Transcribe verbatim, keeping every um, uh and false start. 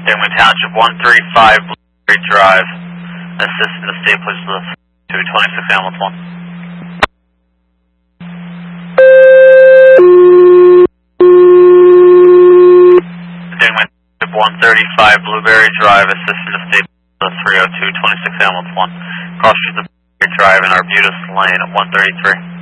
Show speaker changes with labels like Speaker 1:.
Speaker 1: Dingman Township, one thirty-five Blueberry Drive. Assistant to state police lift to twenty-six ambulance one. Dingman Township, one thirty-five Blueberry Drive. Assistant to state police lift three oh two, twenty-six ambulance one. Cross street to Blueberry Drive in Arbutus Lane at one thirty-three.